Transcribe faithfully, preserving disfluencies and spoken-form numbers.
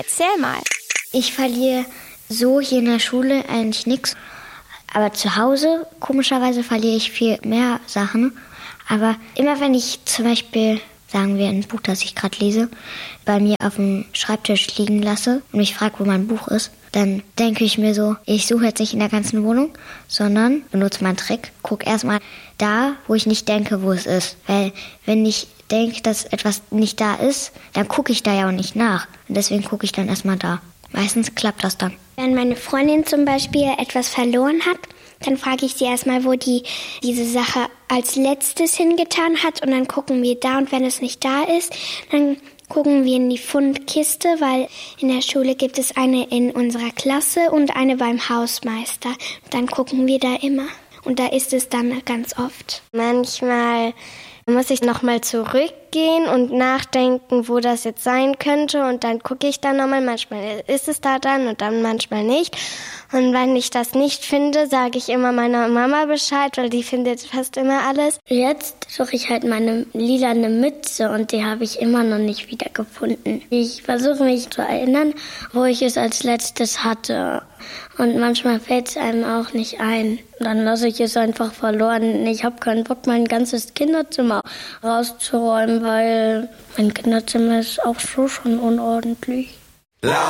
Erzähl mal. Ich verliere so hier in der Schule eigentlich nichts. Aber zu Hause, komischerweise, verliere ich viel mehr Sachen. Aber immer wenn ich zum Beispiel, sagen wir, ein Buch, das ich gerade lese, bei mir auf dem Schreibtisch liegen lasse und mich frage, wo mein Buch ist, dann denke ich mir so, ich suche jetzt nicht in der ganzen Wohnung, sondern benutze meinen Trick, gucke erstmal da, wo ich nicht denke, wo es ist. Weil wenn ich denke, dass etwas nicht da ist, dann gucke ich da ja auch nicht nach. Und deswegen gucke ich dann erstmal da. Meistens klappt das dann. Wenn meine Freundin zum Beispiel etwas verloren hat, dann frage ich sie erstmal, wo die diese Sache als letztes hingetan hat und dann gucken wir da und wenn es nicht da ist, dann gucken wir in die Fundkiste, weil in der Schule gibt es eine in unserer Klasse und eine beim Hausmeister. Dann gucken wir da immer und da ist es dann ganz oft. Manchmal muss ich nochmal zurückgehen und nachdenken, wo das jetzt sein könnte und dann gucke ich dann nochmal, manchmal ist es da dann und dann manchmal nicht. Und wenn ich das nicht finde, sage ich immer meiner Mama Bescheid, weil die findet fast immer alles. Jetzt suche ich halt meine lilane Mütze und die habe ich immer noch nicht wiedergefunden. Ich versuche mich zu erinnern, wo ich es als letztes hatte. Und manchmal fällt es einem auch nicht ein. Dann lasse ich es einfach verloren. Ich habe keinen Bock, mein ganzes Kinderzimmer rauszuräumen, weil mein Kinderzimmer ist auch so schon unordentlich.